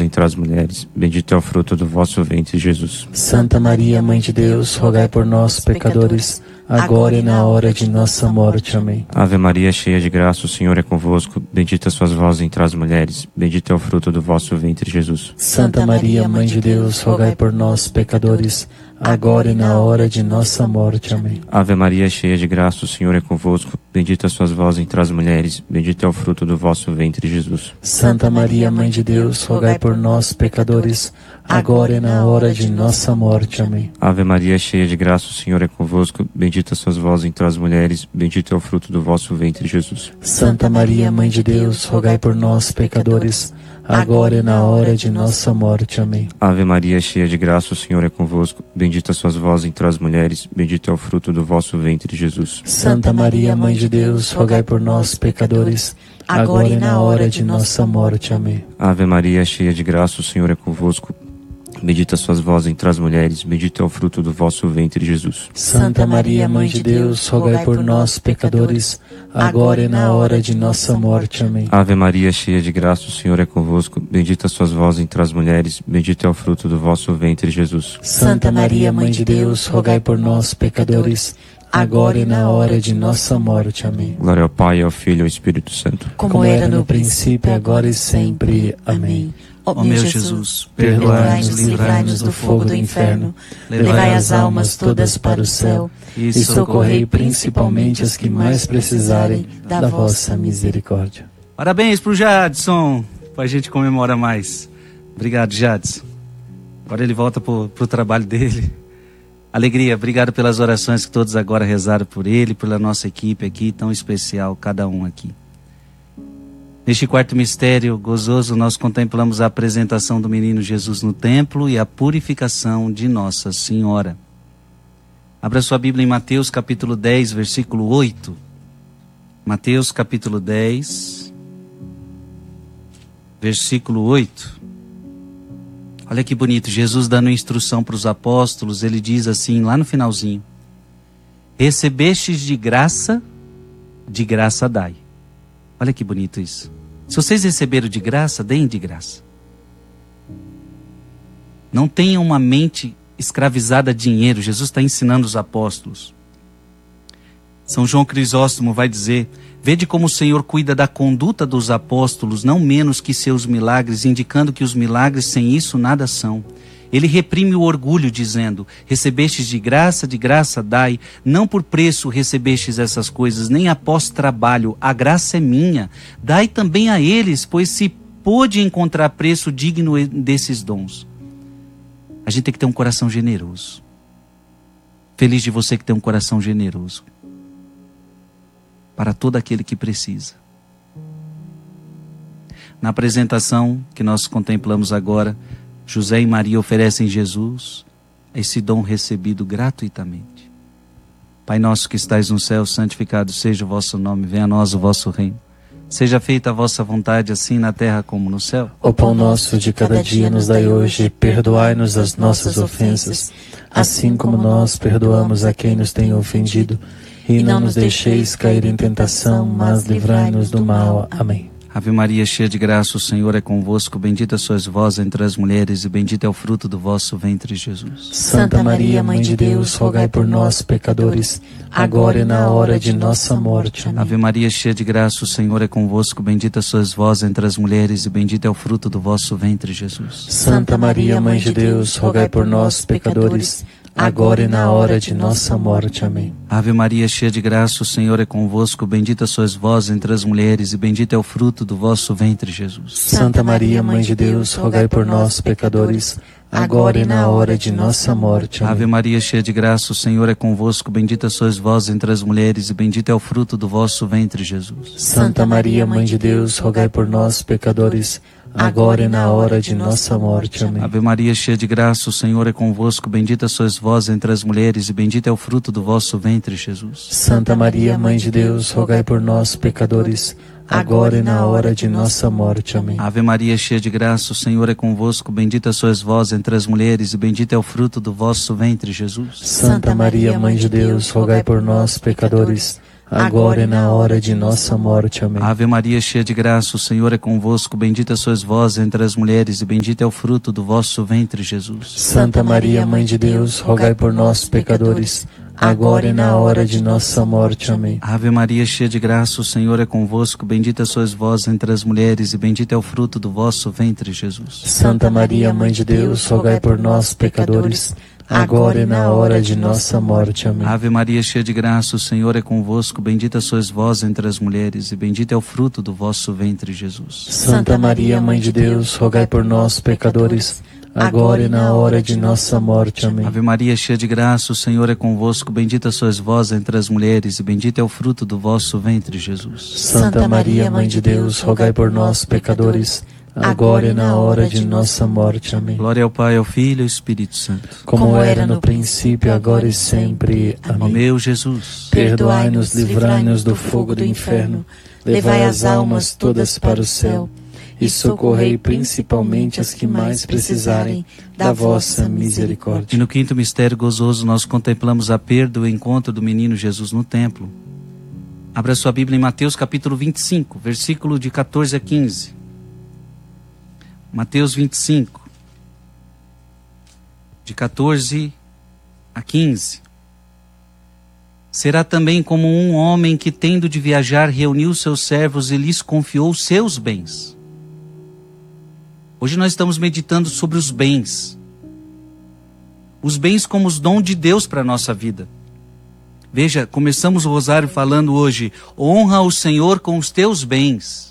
entre as mulheres, bendito é o fruto do vosso ventre, Jesus. Santa Maria, Mãe de Deus, rogai por nós, pecadores, agora e na hora de nossa morte. Amém. Ave Maria, cheia de graça, o Senhor é convosco. Bendita sois vós entre as mulheres, bendito é o fruto do vosso ventre, Jesus. Santa Maria, Mãe de Deus, rogai por nós, pecadores, agora e na hora de nossa morte. Amém. Ave Maria, cheia de graça, o Senhor é convosco. Bendita sois vós entre as mulheres, bendito é o fruto do vosso ventre, Jesus. Santa Maria, Mãe de Deus, rogai por nós, pecadores, agora e na hora de nossa morte. Amém. Ave Maria, cheia de graça, o Senhor é convosco. Bendita sois vós entre as mulheres, bendito é o fruto do vosso ventre, Jesus. Santa Maria, Mãe de Deus, rogai por nós, pecadores, agora e na hora de nossa morte. Amém. Ave Maria, cheia de graça, o Senhor é convosco. Bendita sois vós entre as mulheres, bendito é o fruto do vosso ventre, Jesus. Santa Maria, Mãe de Deus, rogai por nós, pecadores, agora e na hora de nossa morte. Amém. Ave Maria, cheia de graça, o Senhor é convosco. Bendita sois vós entre as mulheres, bendito é o fruto do vosso ventre, Jesus. Santa Maria, Mãe de Deus, rogai por nós, pecadores, agora e na hora de nossa morte. Amém. Ave Maria, cheia de graça, o Senhor é convosco. Bendita sois vós entre as mulheres, bendito é o fruto do vosso ventre, Jesus. Santa Maria, Mãe de Deus, rogai por nós, pecadores, agora e na hora de nossa morte. Amém. Glória ao Pai, ao Filho e ao Espírito Santo. Como era no princípio, agora e sempre. Amém. Ó meu Jesus, perdoai-nos, livrai-nos do fogo do inferno, levai as almas todas para o céu e socorrei principalmente as que mais precisarem da vossa misericórdia. Parabéns pro Jadson, a gente comemora mais. Obrigado, Jadson. Agora ele volta pro trabalho dele. Alegria, obrigado pelas orações que todos agora rezaram por ele, pela nossa equipe aqui, tão especial, cada um aqui. Neste quarto mistério gozoso, nós contemplamos a apresentação do menino Jesus no templo e a purificação de Nossa Senhora. Abra sua Bíblia em Mateus capítulo 10, versículo 8. Mateus capítulo 10, versículo 8. Olha que bonito, Jesus dando instrução para os apóstolos, ele diz assim, lá no finalzinho: recebestes de graça dai. Olha que bonito isso. Se vocês receberam de graça, deem de graça. Não tenham uma mente escravizada a dinheiro. Jesus está ensinando os apóstolos. São João Crisóstomo vai dizer: vede como o Senhor cuida da conduta dos apóstolos, não menos que seus milagres, indicando que os milagres sem isso nada são. Ele reprime o orgulho, dizendo: recebestes de graça dai, não por preço recebestes essas coisas, nem após trabalho, a graça é minha. Dai também a eles, pois se pôde encontrar preço digno desses dons. A gente tem que ter um coração generoso. Feliz de você que tem um coração generoso para todo aquele que precisa. Na apresentação que nós contemplamos agora, José e Maria oferecem Jesus esse dom recebido gratuitamente. Pai nosso que estais no céu, santificado seja o vosso nome, venha a nós o vosso reino. Seja feita a vossa vontade, assim na terra como no céu. O pão nosso de cada dia nos dai hoje, perdoai-nos as nossas ofensas, assim como nós perdoamos a quem nos tem ofendido. E não nos deixeis cair em tentação, mas livrai-nos do mal. Amém. Ave Maria, cheia de graça, o Senhor é convosco. Bendita sois vós entre as mulheres, e bendito é o fruto do vosso ventre, Jesus. Santa Maria, Mãe de Deus, rogai por nós, pecadores, agora e na hora de nossa morte. Amém. Ave Maria, cheia de graça, o Senhor é convosco. Bendita sois vós entre as mulheres, e bendito é o fruto do vosso ventre, Jesus. Santa Maria, Mãe de Deus, rogai por nós, pecadores, agora e na hora de nossa morte. Amém. Ave Maria, cheia de graça, o Senhor é convosco. Bendita sois vós entre as mulheres, e bendito é o fruto do vosso ventre, Jesus. Santa Maria, Mãe de Deus, rogai por nós, pecadores, agora e na hora de nossa morte. Amém. Ave Maria, cheia de graça, o Senhor é convosco. Bendita sois vós entre as mulheres, e bendito é o fruto do vosso ventre, Jesus. Santa Maria, Mãe de Deus, rogai por nós, pecadores, agora e na hora de nossa morte. Amém. Ave Maria, cheia de graça, o Senhor é convosco. Bendita sois vós entre as mulheres, e bendito é o fruto do vosso ventre, Jesus. Santa Maria, Mãe de Deus, rogai por nós, pecadores, agora e na hora de nossa morte. Amém. Ave Maria, cheia de graça, o Senhor é convosco. Bendita sois vós entre as mulheres, e bendito é o fruto do vosso ventre, Jesus. Santa Maria, Mãe de Deus, rogai por nós, pecadores, agora e na hora de nossa morte. Amém. Ave Maria, cheia de graça, o Senhor é convosco. Bendita sois vós entre as mulheres, e bendito é o fruto do vosso ventre, Jesus. Santa Maria, Mãe de Deus, rogai por nós, pecadores, agora e na hora de nossa morte. Amém. Ave Maria, cheia de graça, o Senhor é convosco. Bendita sois vós entre as mulheres, e bendito é o fruto do vosso ventre, Jesus. Santa Maria, Mãe de Deus, rogai por nós, pecadores, agora e na hora de nossa morte. Amém. Ave Maria, cheia de graça, o Senhor é convosco. Bendita sois vós entre as mulheres, e bendito é o fruto do vosso ventre, Jesus. Santa Maria, Mãe de Deus, rogai por nós, pecadores, agora e na hora de nossa morte. Amém. Ave Maria, cheia de graça, o Senhor é convosco. Bendita sois vós entre as mulheres, e bendito é o fruto do vosso ventre, Jesus. Santa Maria, Mãe de Deus, rogai por nós, pecadores, agora e na hora de nossa morte. Amém. Glória ao Pai, ao Filho e ao Espírito Santo. Como era no princípio, agora e sempre. Ó Amém. meu Jesus, Perdoai-nos, livrai-nos do fogo do inferno, levai as almas todas para o céu, e socorrei principalmente as que mais precisarem da vossa e misericórdia. no quinto mistério gozoso nós contemplamos a perda e o encontro do menino Jesus no templo. Abra sua Bíblia em Mateus capítulo 25, versículo de 14 a 15. Mateus 25, de 14 a 15. Será também como um homem que, tendo de viajar, reuniu seus servos e lhes confiou seus bens. Hoje nós estamos meditando sobre os bens. Os bens como os dons de Deus para a nossa vida. Veja, começamos o rosário falando hoje: honra o Senhor com os teus bens.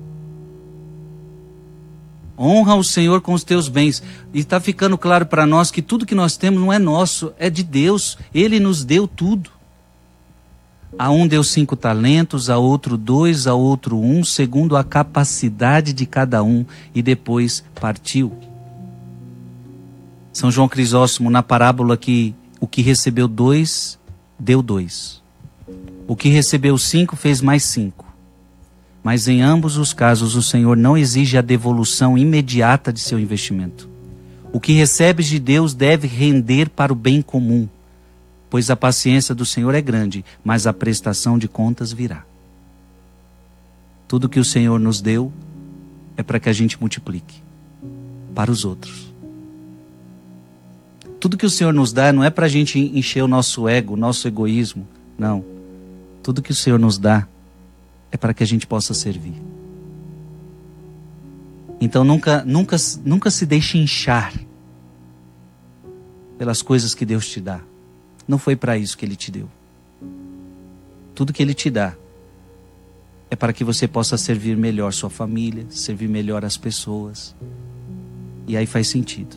Honra o Senhor com os teus bens. E está ficando claro para nós que tudo que nós temos não é nosso, é de Deus. Ele nos deu tudo. A um deu 5 talentos, a outro 2, a outro 1, segundo a capacidade de cada um, e depois partiu. São João Crisóstomo, na parábola, que o que recebeu 2, deu 2. O que recebeu 5, fez mais 5. Mas em ambos os casos o Senhor não exige a devolução imediata de seu investimento. O que recebes de Deus deve render para o bem comum, pois a paciência do Senhor é grande, mas a prestação de contas virá. Tudo que o Senhor nos deu é para que a gente multiplique para os outros. Tudo que o Senhor nos dá não é para a gente encher o nosso ego, o nosso egoísmo, não. Tudo que o Senhor nos dá é para que a gente possa servir. Então nunca se deixe inchar pelas coisas que Deus te dá. Não foi para isso que Ele te deu. Tudo que Ele te dá é para que você possa servir melhor sua família, servir melhor as pessoas. E aí faz sentido.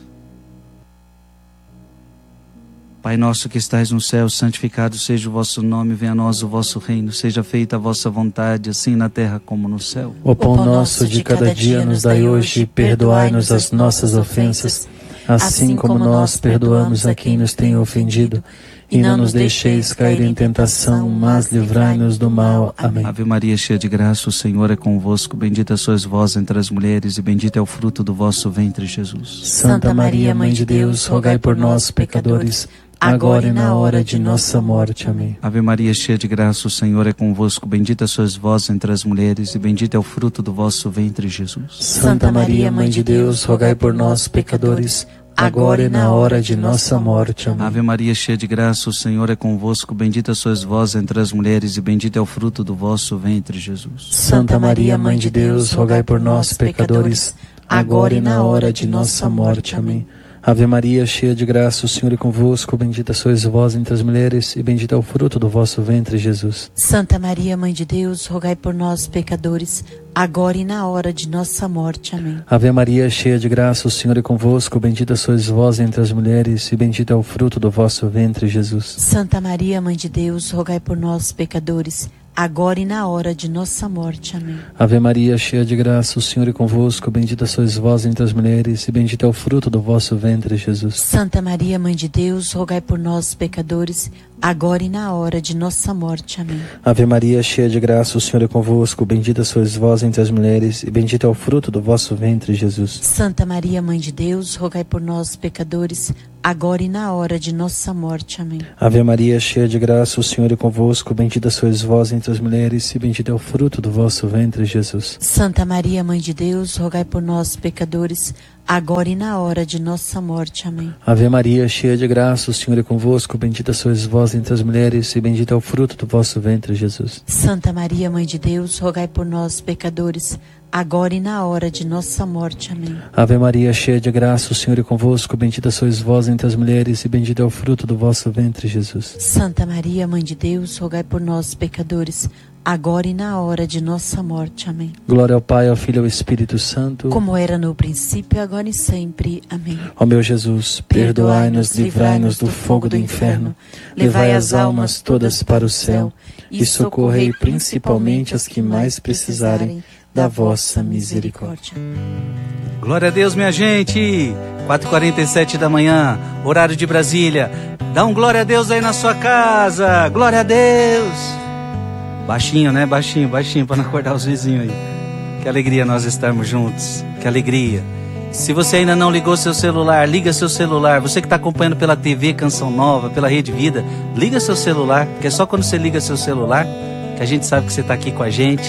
Pai nosso que estais no céu, santificado seja o vosso nome, venha a nós o vosso reino, seja feita a vossa vontade, assim na terra como no céu. O pão nosso de cada dia nos dai hoje, e perdoai-nos as nossas ofensas, assim como nós perdoamos a quem nos tem ofendido. E não nos deixeis cair em tentação, mas livrai-nos do mal. Amém. Ave Maria, cheia de graça, o Senhor é convosco. Bendita sois vós entre as mulheres, e bendito é o fruto do vosso ventre, Jesus. Santa Maria, Mãe de Deus, rogai por nós, pecadores, agora e na hora de nossa morte. Amém. Ave Maria, cheia de graça, o Senhor é convosco. Bendita sois vós entre as mulheres, e bendito é o fruto do vosso ventre, Jesus. Santa Maria, Mãe de Deus, rogai por nós, pecadores, agora e na hora de nossa morte. Amém. Ave Maria, cheia de graça, o Senhor é convosco. Bendita sois vós entre as mulheres, e bendito é o fruto do vosso ventre, Jesus. Santa Maria, Mãe de Deus, rogai por nós, pecadores, agora e na hora de nossa morte. Amém. Ave Maria, cheia de graça, o Senhor é convosco. Bendita sois vós entre as mulheres, e bendito é o fruto do vosso ventre, Jesus. Santa Maria, Mãe de Deus, rogai por nós, pecadores, agora e na hora de nossa morte. Amém. Ave Maria, cheia de graça, o Senhor é convosco. Bendita sois vós entre as mulheres, e bendito é o fruto do vosso ventre, Jesus. Santa Maria, Mãe de Deus, rogai por nós, pecadores, agora e na hora de nossa morte. Amém. Ave Maria, cheia de graça, o Senhor é convosco. Bendita sois vós entre as mulheres, e bendito é o fruto do vosso ventre, Jesus. Santa Maria, Mãe de Deus, rogai por nós, pecadores, agora e na hora de nossa morte. Amém. Ave Maria, cheia de graça, o Senhor é convosco. Bendita sois vós entre as mulheres, e bendito é o fruto do vosso ventre, Jesus. Santa Maria, Mãe de Deus, rogai por nós, pecadores, agora e na hora de nossa morte. Amém. Ave Maria, cheia de graça, o Senhor é convosco. Bendita sois vós entre as mulheres, e bendito é o fruto do vosso ventre, Jesus. Santa Maria, Mãe de Deus, rogai por nós, pecadores, agora e na hora de nossa morte. Amém. Ave Maria, cheia de graça, o Senhor é convosco. Bendita sois vós entre as mulheres, e bendito é o fruto do vosso ventre, Jesus. Santa Maria, Mãe de Deus, rogai por nós, pecadores, agora e na hora de nossa morte. Amém. Ave Maria, cheia de graça, o Senhor é convosco. Bendita sois vós entre as mulheres, e bendito é o fruto do vosso ventre, Jesus. Santa Maria, Mãe de Deus, rogai por nós, pecadores, agora e na hora de nossa morte. Amém. Glória ao Pai, ao Filho e ao Espírito Santo. Como era no princípio, agora e sempre. Amém. Ó meu Jesus, perdoai-nos, livrai-nos do fogo do inferno, levai as almas todas para o céu e socorrei principalmente as que mais precisarem da vossa misericórdia. Glória a Deus, minha gente. 4h47 da manhã, horário de Brasília. Dá um glória a Deus aí na sua casa. Glória a Deus. Baixinho, né? Baixinho, para não acordar os vizinhos aí. Que alegria nós estarmos juntos. Que alegria. Se você ainda não ligou seu celular, liga seu celular. Você que está acompanhando pela TV Canção Nova, pela Rede Vida, liga seu celular, porque é só quando você liga seu celular que a gente sabe que você está aqui com a gente.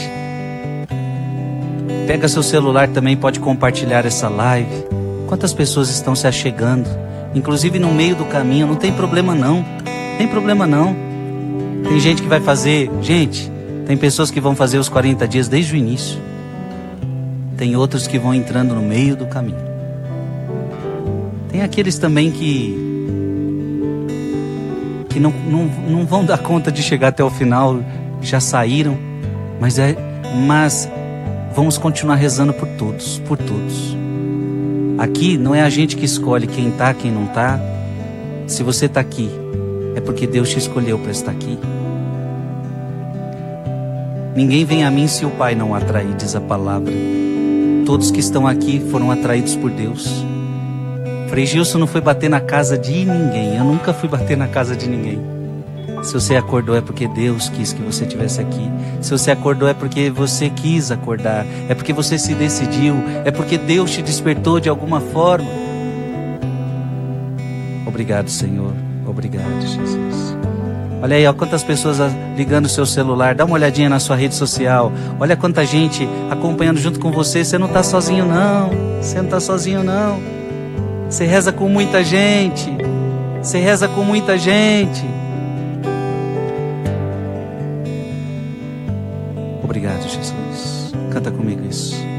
Pega seu celular também, pode compartilhar essa live. Quantas pessoas estão se achegando, inclusive no meio do caminho. Não tem problema não. Tem problema não. Tem gente que vai fazer... Gente, tem pessoas que vão fazer os 40 dias desde o início. Tem outros que vão entrando no meio do caminho. Tem aqueles também que não vão dar conta de chegar até o final. Já saíram. Mas vamos continuar rezando por todos. Por todos. Aqui não é a gente que escolhe quem tá, quem não tá. Se você tá aqui, é porque Deus te escolheu para estar aqui. Ninguém vem a mim se o Pai não atrair, diz a palavra. Todos que estão aqui foram atraídos por Deus. Frei Gilson não foi bater na casa de ninguém. Eu nunca fui bater na casa de ninguém. Se você acordou é porque Deus quis que você estivesse aqui. Se você acordou é porque você quis acordar. É porque você se decidiu. É porque Deus te despertou de alguma forma. Obrigado, Senhor. Obrigado, Jesus. Olha aí, ó, quantas pessoas ligando o seu celular. Dá uma olhadinha na sua rede social. Olha quanta gente acompanhando junto com você. Você não está sozinho não. Você não está sozinho não. Você reza com muita gente. Você reza com muita gente. Obrigado, Jesus. Canta comigo isso.